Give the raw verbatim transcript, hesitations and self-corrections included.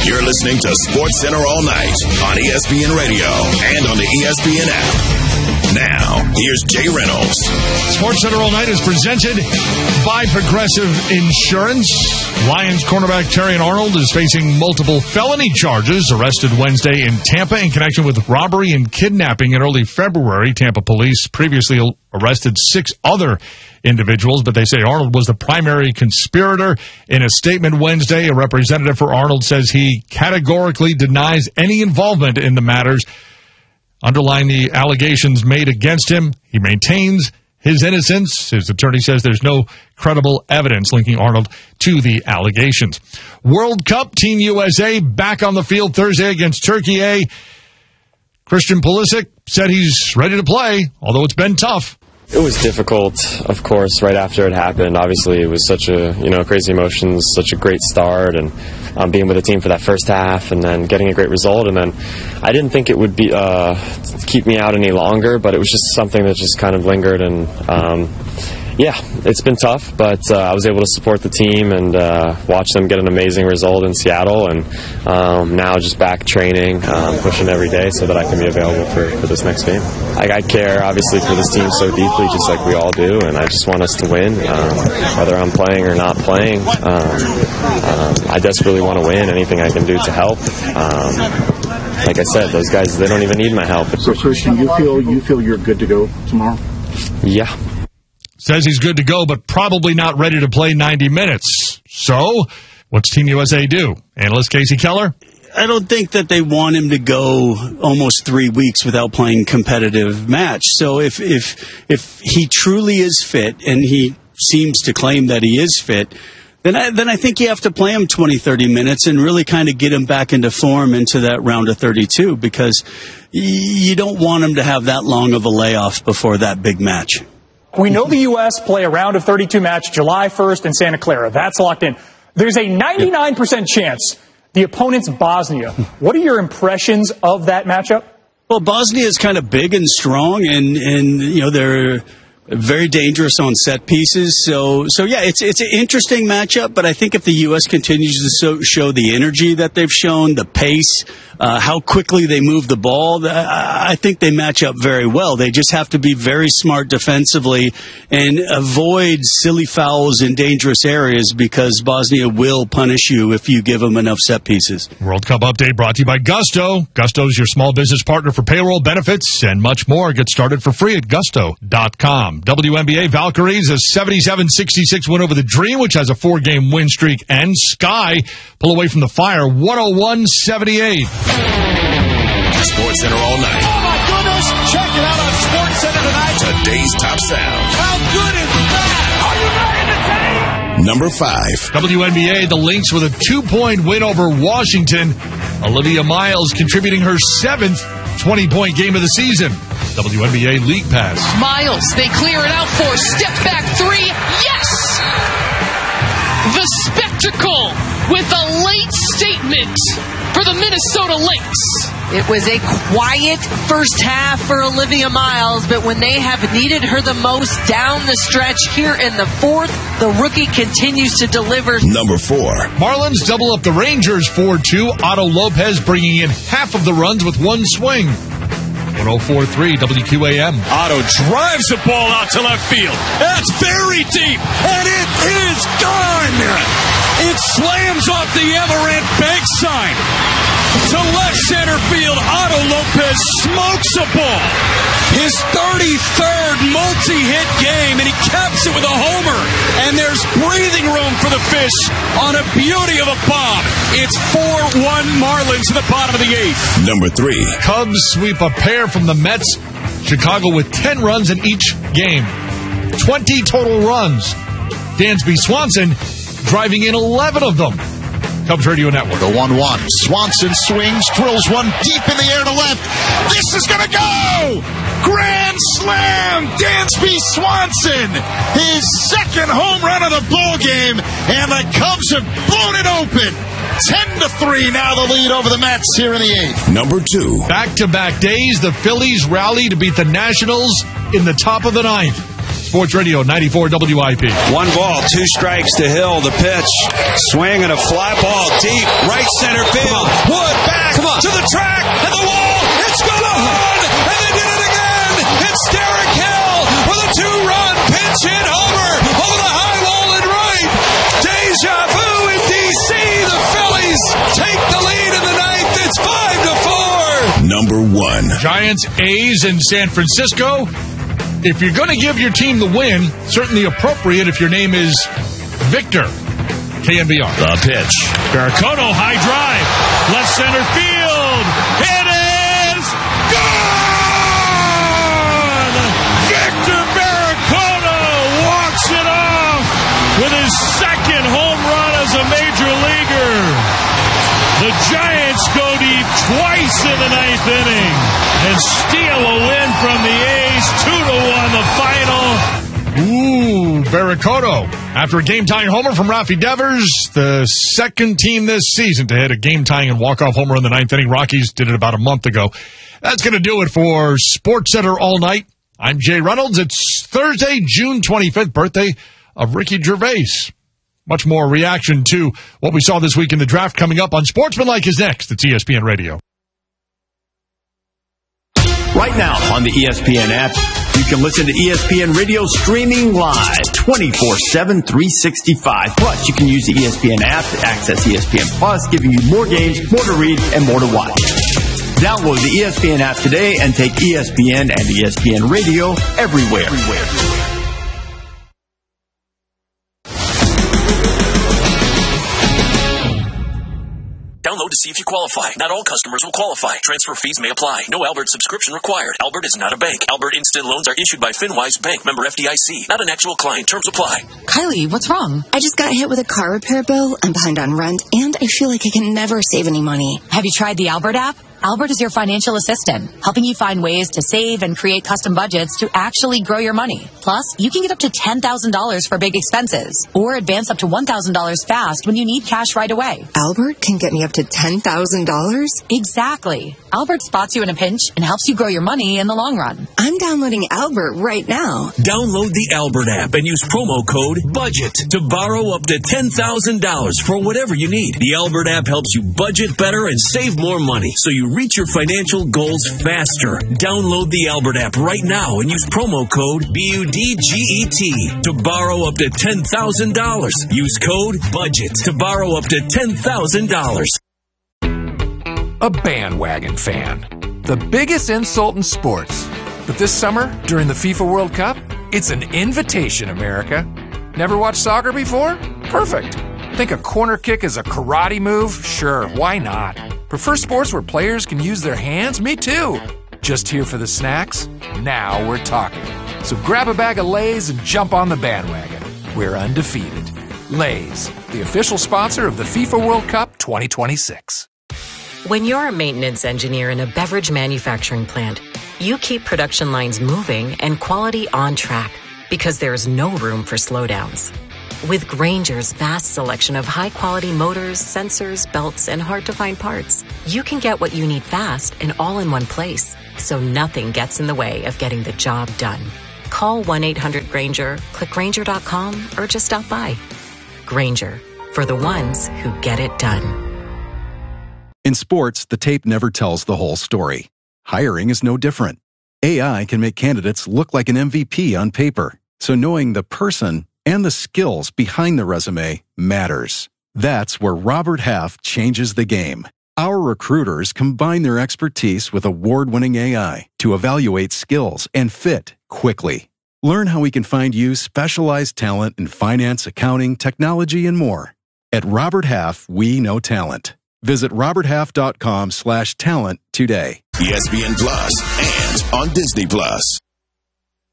You're listening to Sports Center all night on E S P N Radio and on the E S P N app. Now, here's Jay Reynolds. Sports Center all night is presented by Progressive Insurance. Lions cornerback Terrion Arnold is facing multiple felony charges, arrested Wednesday in Tampa in connection with robbery and kidnapping in early February. Tampa police previously arrested six other individuals, but they say Arnold was the primary conspirator. In a statement Wednesday, a representative for Arnold says he categorically denies any involvement in the matters. Underlying the allegations made against him, he maintains his innocence. His attorney says there's no credible evidence linking Arnold to the allegations. World Cup, Team U S A back on the field Thursday against Turkey A. Christian Pulisic said he's ready to play, although it's been tough. It was difficult, of course, right after it happened. Obviously, it was such a, you know, crazy emotions, such a great start, and um, being with the team for that first half and then getting a great result. And then I didn't think it would be uh, keep me out any longer, but it was just something that just kind of lingered. And, um, yeah, it's been tough, but uh, I was able to support the team and uh, watch them get an amazing result in Seattle. And um, now just back training, um, pushing every day so that I can be available for, for this next game. I, I care, obviously, for this team so deeply, just like we all do, and I just want us to win, um, whether I'm playing or not playing. Um, um, I desperately want to win, anything I can do to help. Um, like I said, those guys, they don't even need my help. So, Christian, you feel you feel you're good to go tomorrow? Yeah. Says he's good to go, but probably not ready to play ninety minutes. So, what's Team U S A do? Analyst Casey Keller? I don't think that they want him to go almost three weeks without playing competitive match. So if if if he truly is fit, and he seems to claim that he is fit, then I, then I think you have to play him twenty, thirty minutes and really kind of get him back into form into that round of thirty-two, because you don't want him to have that long of a layoff before that big match. We know the U S play a round of thirty-two match July first in Santa Clara. That's locked in. There's a ninety-nine percent chance the opponent's Bosnia. What are your impressions of that matchup? Well, Bosnia is kind of big and strong, and, and you know, they're very dangerous on set pieces. So, so yeah, it's it's an interesting matchup, but I think if the U S continues to so, show the energy that they've shown, the pace, uh, how quickly they move the ball, I think they match up very well. They just have to be very smart defensively and avoid silly fouls in dangerous areas, because Bosnia will punish you if you give them enough set pieces. World Cup update brought to you by Gusto. Gusto's your small business partner for payroll, benefits, and much more. Get started for free at gusto dot com. W N B A Valkyries, a seventy-seven sixty-six win over the Dream, which has a four-game win streak, and Sky pull away from the Fire, one oh one seventy-eight. Sports Center all night. Oh, my goodness! Check it out on Sports Center tonight. Today's top sound. How good is that? Are you ready to take? Number five. W N B A, the Lynx with a two-point win over Washington. Olivia Miles contributing her seventh twenty-point game of the season. W N B A League Pass. Miles, they clear it out for step back three. Yes! The spectacle with a late statement for the Minnesota Lynx. It was a quiet first half for Olivia Miles, but when they have needed her the most down the stretch here in the fourth, the rookie continues to deliver. Number four. Marlins double up the Rangers four two. Otto Lopez bringing in half of the runs with one swing. one oh four point three W Q A M. Otto drives the ball out to left field. That's very deep, and it is gone. It slams off the Everett bank sign to left center field. Otto Lopez smokes a ball. His thirty-third multi-hit game, and he caps it with a homer. And there's breathing room for the fish on a beauty of a bomb. It's four one Marlins in the bottom of the eighth. Number three. Cubs sweep a pair from the Mets. Chicago with ten runs in each game. twenty total runs. Dansby Swanson driving in eleven of them. Cubs Radio Network. The one one. Swanson swings, drills one deep in the air to left. This is going to go! Grand slam! Dansby Swanson! His second home run of the ball game, and the Cubs have blown it open. ten to three now the lead over the Mets here in the eighth. Number two. Back-to-back days, the Phillies rally to beat the Nationals in the top of the ninth. Sports Radio, ninety-four W I P. One ball, two strikes to Hill. The pitch, swing and a fly ball deep, right center field. Wood back to the track and the wall. It's gone, and they did it again. It's Derek Hill with a two-run pinch hit homer over the high wall and right. Deja vu in D C. The Phillies take the lead in the ninth. It's five to four. Number one. Giants, A's in San Francisco. If you're going to give your team the win, certainly appropriate if your name is Victor. K N B R. The pitch. Barracono, high drive. Left center field. It is gone! Victor Barracono walks it off with his second home run as a major leaguer. The Giants go deep twice in the ninth inning and steal a win from the A's. Two to one, the final. Ooh, Barracono. After a game-tying homer from Rafi Devers, the second team this season to hit a game-tying and walk-off homer in the ninth inning. Rockies did it about a month ago. That's going to do it for SportsCenter All Night. I'm Jay Reynolds. It's Thursday, June twenty-fifth, birthday of Ricky Gervais. Much more reaction to what we saw this week in the draft coming up on Sportsmanlike is next. It's E S P N Radio. Right now on the E S P N app, you can listen to E S P N Radio streaming live twenty-four seven, three sixty-five. Plus, you can use the E S P N app to access E S P N Plus, giving you more games, more to read, and more to watch. Download the E S P N app today and take E S P N and E S P N Radio everywhere. everywhere. Download to see if you qualify. Not all customers will qualify. Transfer fees may apply. No Albert subscription required. Albert is not a bank. Albert Instant Loans are issued by FinWise Bank, member F D I C. Not an actual client. Terms apply. Kylie, what's wrong? I just got hit with a car repair bill. I'm behind on rent, and I feel like I can never save any money. Have you tried the Albert app? Albert is your financial assistant, helping you find ways to save and create custom budgets to actually grow your money. Plus, you can get up to ten thousand dollars for big expenses, or advance up to one thousand dollars fast when you need cash right away. Albert can get me up to ten thousand dollars? Exactly. Albert spots you in a pinch and helps you grow your money in the long run. I'm downloading Albert right now. Download the Albert app and use promo code BUDGET to borrow up to ten thousand dollars for whatever you need. The Albert app helps you budget better and save more money, so you reach your financial goals faster. Download the Albert app right now and use promo code B U D G E T to borrow up to ten thousand dollars. Use code BUDGET to borrow up to ten thousand dollars. A bandwagon fan. The biggest insult in sports. But this summer, during the FIFA World Cup, it's an invitation, America. Never watched soccer before? Perfect. Think a corner kick is a karate move? Sure, why not? Prefer sports where players can use their hands? Me too. Just here for the snacks? Now we're talking. So grab a bag of Lay's and jump on the bandwagon. We're undefeated. Lay's, the official sponsor of the FIFA World Cup twenty twenty-six. When you're a maintenance engineer in a beverage manufacturing plant, you keep production lines moving and quality on track because there's no room for slowdowns. With Grainger's vast selection of high-quality motors, sensors, belts, and hard-to-find parts, you can get what you need fast and all in one place, so nothing gets in the way of getting the job done. Call one eight hundred Grainger, click Grainger dot com, or just stop by. Grainger, for the ones who get it done. In sports, the tape never tells the whole story. Hiring is no different. A I can make candidates look like an M V P on paper, so knowing the person and the skills behind the resume matters. That's where Robert Half changes the game. Our recruiters combine their expertise with award-winning A I to evaluate skills and fit quickly. Learn how we can find you specialized talent in finance, accounting, technology, and more. At Robert Half, we know talent. Visit roberthalf.com slash talent today. E S P N Plus and on Disney Plus.